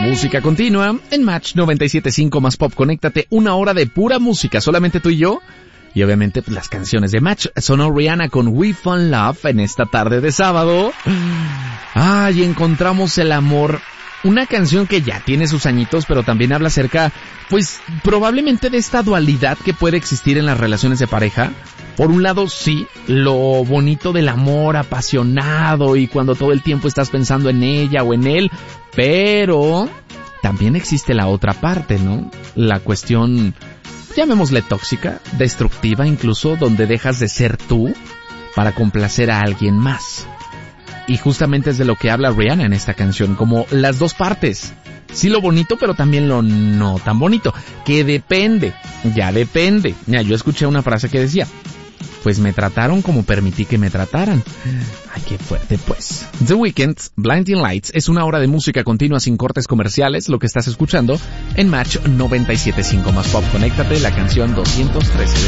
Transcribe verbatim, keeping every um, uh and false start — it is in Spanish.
Música continua en Match noventa y siete punto cinco más Pop. Conéctate, una hora de pura música, solamente tú y yo. Y obviamente pues, las canciones de Match. Sonó Rihanna con We Found Love en esta tarde de sábado. Ay, encontramos el amor. Una canción que ya tiene sus añitos, pero también habla acerca, pues, probablemente de esta dualidad que puede existir en las relaciones de pareja. Por un lado, sí, lo bonito del amor apasionado y cuando todo el tiempo estás pensando en ella o en él, pero también existe la otra parte, ¿no? La cuestión, llamémosle tóxica, destructiva incluso, donde dejas de ser tú para complacer a alguien más. Y justamente es de lo que habla Rihanna en esta canción, como las dos partes. Sí lo bonito, pero también lo no tan bonito. Que depende, ya depende. Mira, yo escuché una frase que decía, pues me trataron como permití que me trataran. Ay, qué fuerte pues. The Weeknd's Blinding Lights es una hora de música continua sin cortes comerciales, lo que estás escuchando en Match noventa y siete punto cinco más Pop. Conéctate, la canción doscientos trece de